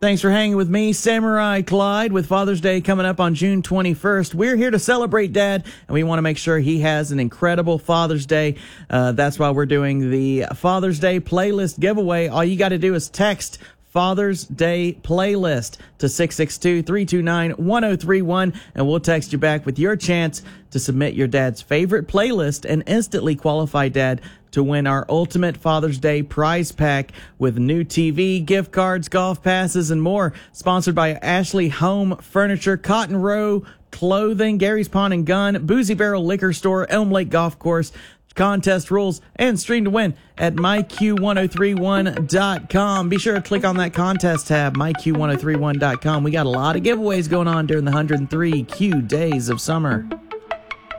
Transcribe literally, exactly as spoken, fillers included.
Thanks for hanging with me, Samurai Clyde, with Father's Day coming up on June twenty-first. We're here to celebrate Dad, and we want to make sure he has an incredible Father's Day. Uh, that's why we're doing the Father's Day playlist giveaway. All you got to do is text Father's Day playlist to six six two, three two nine, one zero three one, and we'll text you back with your chance to submit your dad's favorite playlist and instantly qualify Dad to win our ultimate Father's Day prize pack with new T V, gift cards, golf passes, and more. Sponsored by Ashley Home Furniture, Cotton Row Clothing, Gary's Pawn and Gun, Boozy Barrel Liquor Store, Elm Lake Golf Course. Contest rules and stream to win at my q one oh three one dot com. Be sure to click on that contest tab, my q one oh three one dot com. We got a lot of giveaways going on during the one hundred three Q days of summer.